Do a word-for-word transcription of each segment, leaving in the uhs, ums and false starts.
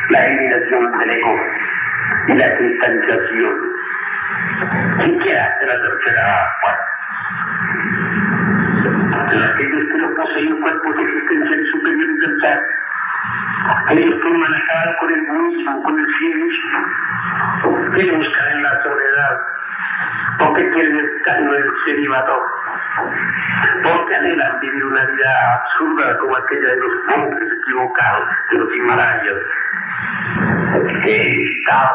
la eliminación del ego y la cristalización siquiera de la tercera parte. En aquellos que no poseen cuerpos existenciales superiores del ser, aquellos que manejaban con el buenismo, con el cienismo, que buscan en la soledad, porque quieren estar en el celibato, porque anhelan vivir una vida absurda como aquella de los monjes equivocados de los Himalayas, que está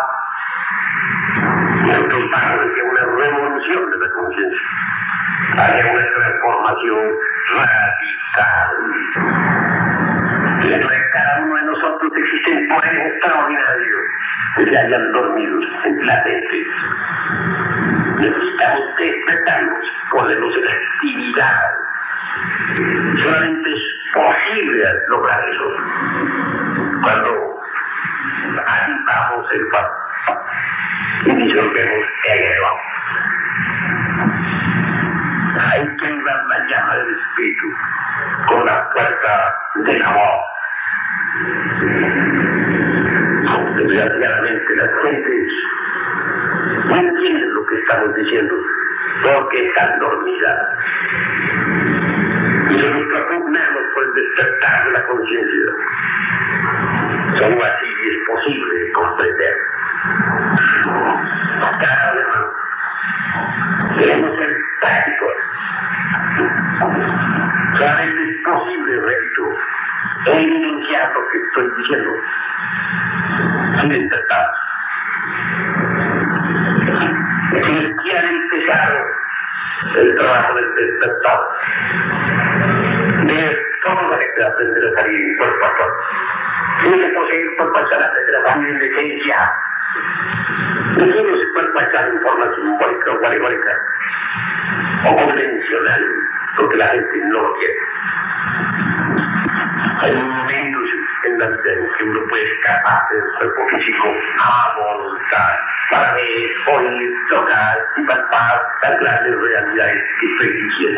en otros pasos hacia una revolución de la conciencia, hacia una transformación radical. Dentro de cada uno de nosotros existen poderes extraordinarios que se hayan dormido en latentes. Necesitamos despertarnos, ponernos en actividad. Solamente es posible lograr eso cuando animamos el cuerpo y disolvemos el ego. Hay que avivar la llama del espíritu con la fuerza del amor. Desgraciadamente las gentes no entienden lo que estamos diciendo porque están dormidas. Y nosotros propugnamos por el despertar de la conciencia. Solo así es posible comprender. Cada vez más queremos ser prácticos. Solamente es posible, repito, evidenciar lo que estoy diciendo sin despertar. Si quieren empezar el trabajo del despertar, de todo lo que te aprender a salir cuerpo a cuerpo. Tiene que poseer cuerpo a salir de la familia de esencia. No tiene ese cuerpo a echar en forma simbólica o alegórica o convencional, porque la gente no lo quiere. Hay momentos en la vida en que uno puede escapar del cuerpo físico a voluntad para ver, oír, tocar y palpar las grandes realidades que estoy diciendo.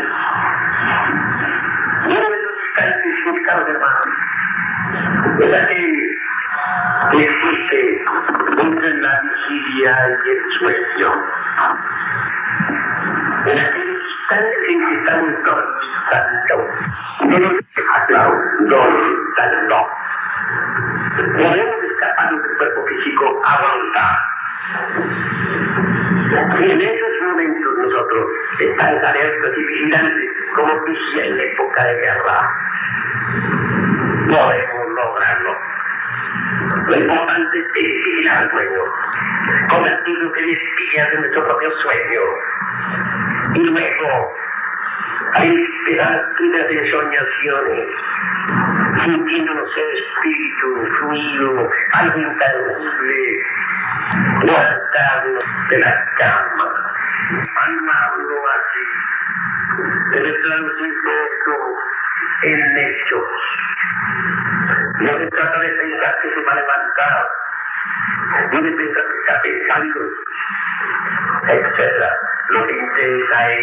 Uno de los instantes significados, hermanos, es aquel que existe entre la vigilia y el sueño. En aquellos instantes en que estamos dormitando, no nos deja claro, dormitando. Podemos escapar del cuerpo físico a voluntad. Y en esos momentos nosotros estamos alertas y vigilantes como vigia en época de guerra. Podemos lograrlo. Lo importante es vigilar el sueño, convertirnos en espías de nuestro propio sueño. Y luego, al esperar las primeras ensoñaciones, sintiéndonos el espíritu fluido, algo intangible, levantarnos de la cama, animarlo así, debe traducirse esto en hechos. No se trata de pensar que se va a levantar, no de pensar que está pensando, etcétera. Lo que interesa es